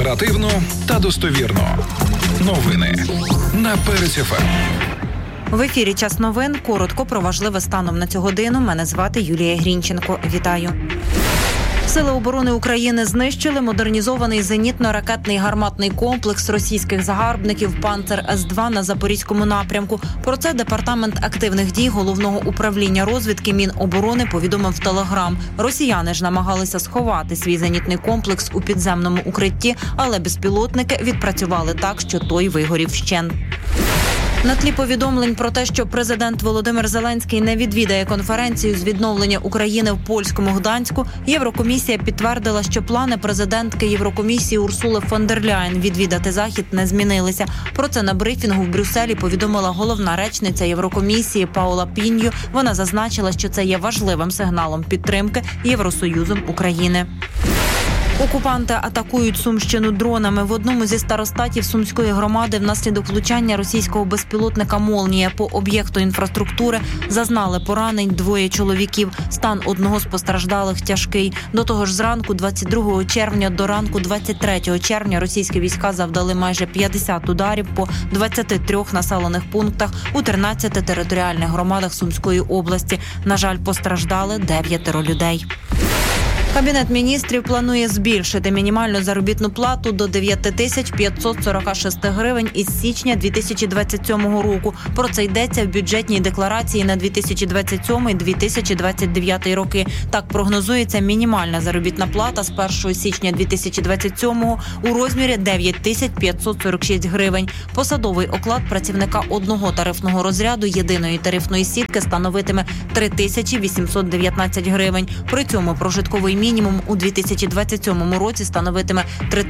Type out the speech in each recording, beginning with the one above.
Оперативно та достовірно. Новини на Перець ФМ. В ефірі «Час новин». Коротко про важливе станом на цю годину. Мене звати Юлія Грінченко. Вітаю. Сили оборони України знищили модернізований зенітно-ракетний гарматний комплекс російських загарбників «Панцер-С-2» на Запорізькому напрямку. Про це Департамент активних дій Головного управління розвідки Міноборони повідомив в Телеграм. Росіяни ж намагалися сховати свій зенітний комплекс у підземному укритті, але безпілотники відпрацювали так, що той вигорів вщент. На тлі повідомлень про те, що президент Володимир Зеленський не відвідає конференцію з відновлення України в польському Гданську, Єврокомісія підтвердила, що плани президентки Єврокомісії Урсули фон дер Ляєн відвідати Захід не змінилися. Про це на брифінгу в Брюсселі повідомила головна речниця Єврокомісії Паула Піньо. Вона зазначила, що це є важливим сигналом підтримки Євросоюзом України. Окупанти атакують Сумщину дронами. В одному зі старостатів Сумської громади внаслідок влучання російського безпілотника «Молнія» по об'єкту інфраструктури зазнали поранень 2 чоловіків. Стан одного з постраждалих тяжкий. До того ж, зранку 22 червня до ранку 23 червня російські війська завдали майже 50 ударів по 23 населених пунктах у 13 територіальних громадах Сумської області. На жаль, постраждали 9 людей. Кабінет міністрів планує збільшити мінімальну заробітну плату до 9546 гривень із січня 2027 року. Про це йдеться в бюджетній декларації на 2027-2029 роки. Так прогнозується мінімальна заробітна плата з 1 січня 2027 у розмірі 9546 гривень. Посадовий оклад працівника одного тарифного розряду єдиної тарифної сітки становитиме 3819 гривень. При цьому прожитковий мінімум у 2027 році становитиме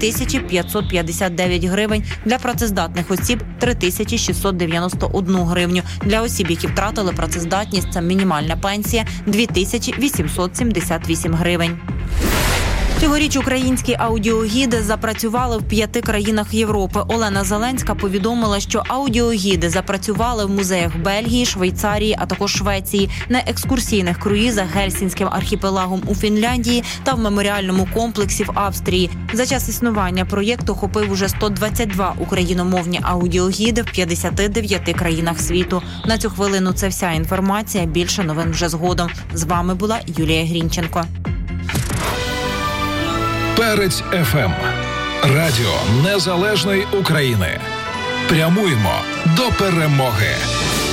3559 гривень, для працездатних осіб – 3691 гривню. Для осіб, які втратили працездатність, це мінімальна пенсія – 2878 гривень. Цьогоріч українські аудіогіди запрацювали в 5 країнах Європи. Олена Зеленська повідомила, що аудіогіди запрацювали в музеях Бельгії, Швейцарії, а також Швеції, на екскурсійних круїзах Гельсінським архіпелагом у Фінляндії та в меморіальному комплексі в Австрії. За час існування проєкту охопив уже 122 україномовні аудіогіди в 59 країнах світу. На цю хвилину це вся інформація. Більше новин вже згодом. З вами була Юлія Грінченко. Перець ФМ. Радіо Незалежної України. Прямуємо до перемоги.